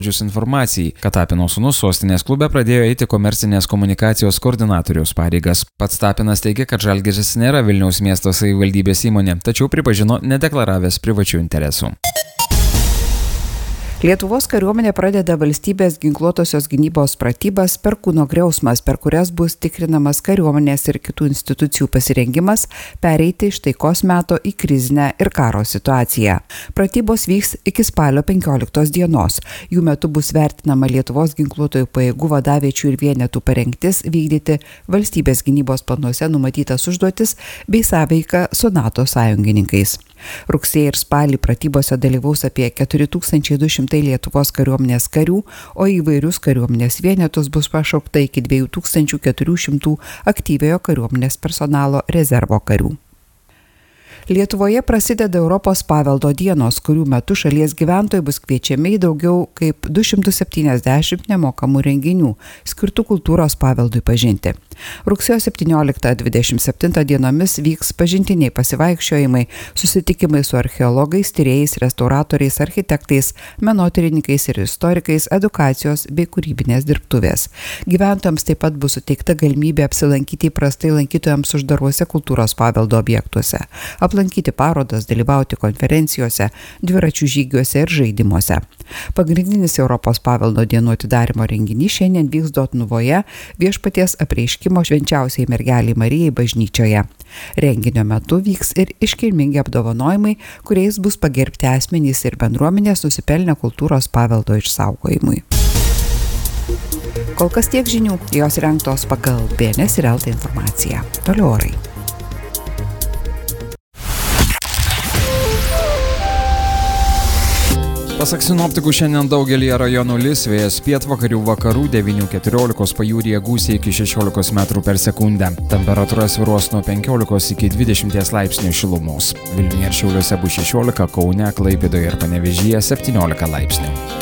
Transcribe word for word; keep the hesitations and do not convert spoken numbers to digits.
informacijai, kad Tapino sūnus sostinės klube pradėjo eiti komercinės komunikacijos koordinatoriaus pareigas. Pats Tapinas teigia, kad Žalgiris nėra Vilniaus miesto savivaldybės įmonė, tačiau pripažino nedeklaravęs privačių interesų. Lietuvos kariuomenė pradeda valstybės ginkluotosios gynybos pratybas Perkūno griausmas, per kurias bus tikrinamas kariuomenės ir kitų institucijų pasirengimas pereiti iš taikos meto į krizinę ir karo situaciją. Pratybos vyks iki spalio penkioliktos dienos. Jų metu bus vertinama Lietuvos ginkluotojų pajėgų vadaviečių ir vienetų parengtis vykdyti valstybės gynybos planuose numatytas užduotis bei sąveika su NATO sąjungininkais. Rugsėjį ir spalį pratybose dalyvaus apie keturi tūkstančiai du šimtai Lietuvos kariuomenės karių, o įvairius kariuomenės vienetus bus pašaukta iki dviejų tūkstančių keturių šimtų aktyviojo kariuomenės personalo rezervo karių. Lietuvoje prasideda Europos paveldo dienos, kurių metu šalies gyventojai bus kviečiami į daugiau kaip du šimtus septyniasdešimt nemokamų renginių, skirtų kultūros paveldui pažinti. Rugsėjo septynioliktą dvidešimt septintą dienomis vyks pažintiniai pasivaikščiojimai, susitikimai su archeologais, tyrėjais, restauratoriais, architektais, menotyrininkais ir istorikais, edukacijos bei kūrybinės dirbtuvės. Gyventojams taip pat bus suteikta galimybė apsilankyti įprastai lankytojams uždaruose kultūros paveldo objektuose, aplankyti parodas, dalyvauti konferencijose, dviračių žygiuose ir žaidimuose. Pagrindinis Europos paveldo dienų atidarymo renginys šiandien vyks Dotnuvoje viešpaties apreiškimo švenčiausiai mergeliai Marijai bažnyčioje. Renginio metu vyks ir iškilmingi apdovanojimai, kuriais bus pagerbti asmenys ir bendruomenės nusipelnę kultūros paveldo išsaugojimui. Kol kas tiek žinių, jos rengtos pagal B N S ir L T informaciją. Toliau orai. Pasak sinoptikų, šiandien daugelyje rajonų lis, vėjas pietvakarių vakarų devynių keturiolikos, pajūryje gūsiai iki šešiolikos metrų per sekundę. Temperatūra svyruos nuo penkiolikos iki dvidešimties laipsnių šilumos. Vilniuje ir Šiauliuose bus šešiolika, Kaune, Klaipėdoje ir Panevėžyje septyniolika laipsnių.